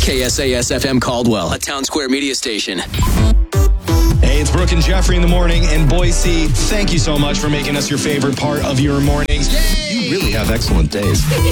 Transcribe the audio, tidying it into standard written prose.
KSAS FM Caldwell, a Town Square media station. Hey, it's Brooke and Jeffrey in the morning. And Boise, thank you so much for making us your favorite part of your mornings. Yay! You really have excellent days.